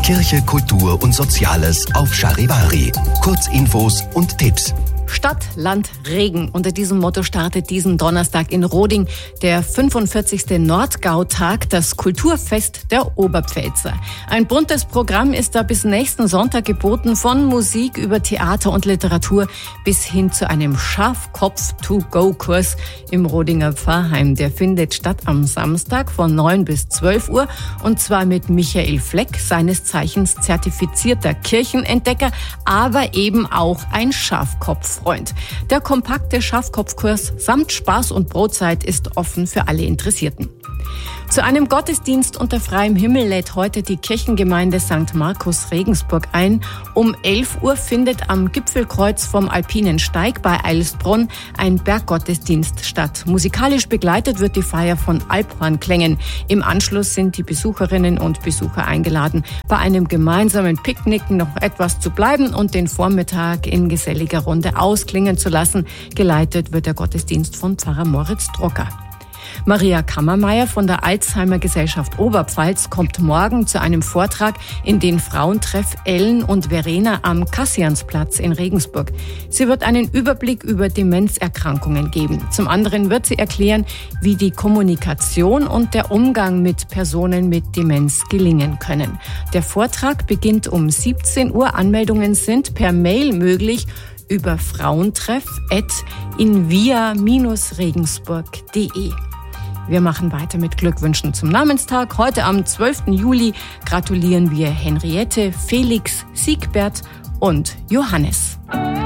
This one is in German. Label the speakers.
Speaker 1: Kirche, Kultur und Soziales auf Charivari. Kurzinfos und Tipps.
Speaker 2: Stadt, Land, Regen. Unter diesem Motto startet diesen Donnerstag in Roding der 45. Nordgautag, das Kulturfest der Oberpfälzer. Ein buntes Programm ist da bis nächsten Sonntag geboten, von Musik über Theater und Literatur bis hin zu einem Schafkopf-to-go-Kurs im Rodinger Pfarrheim. Der findet statt am Samstag von 9 bis 12 Uhr und zwar mit Michael Fleck, seines Zeichens zertifizierter Kirchenentdecker, aber eben auch ein Schafkopf. Der kompakte Schafkopfkurs samt Spaß und Brotzeit ist offen für alle Interessierten. Zu einem Gottesdienst unter freiem Himmel lädt heute die Kirchengemeinde St. Markus Regensburg ein. Um 11 Uhr findet am Gipfelkreuz vom Alpinen Steig bei Eilsbronn ein Berggottesdienst statt. Musikalisch begleitet wird die Feier von Alphornklängen. Im Anschluss sind die Besucherinnen und Besucher eingeladen, bei einem gemeinsamen Picknick noch etwas zu bleiben und den Vormittag in geselliger Runde ausklingen zu lassen. Geleitet wird der Gottesdienst von Pfarrer Moritz Drucker. Maria Kammermeier von der Alzheimer Gesellschaft Oberpfalz kommt morgen zu einem Vortrag in den Frauentreff Ellen und Verena am Kassiansplatz in Regensburg. Sie wird einen Überblick über Demenzerkrankungen geben. Zum anderen wird sie erklären, wie die Kommunikation und der Umgang mit Personen mit Demenz gelingen können. Der Vortrag beginnt um 17 Uhr. Anmeldungen sind per Mail möglich über frauentreff@invia-regensburg.de. Wir machen weiter mit Glückwünschen zum Namenstag. Heute am 12. Juli gratulieren wir Henriette, Felix, Siegbert und Johannes.